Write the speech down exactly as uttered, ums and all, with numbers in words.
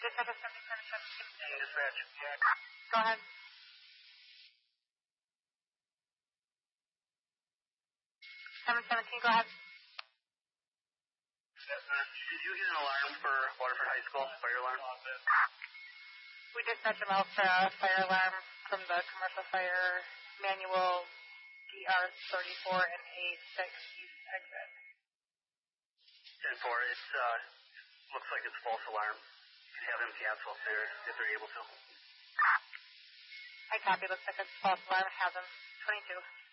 Dispatch seventy-seven seventeen. Dispatch. Go ahead. seven seventeen, go ahead. Did you get an alarm for Waterford High School, fire alarm? We dispatched them out for a fire alarm from the commercial fire manual D R thirty-four and A six east exit. ten four, it uh, looks like it's a false alarm. You can have them cancel if they're, if they're able to. I copy, looks like it's false alarm, have them. twenty-two.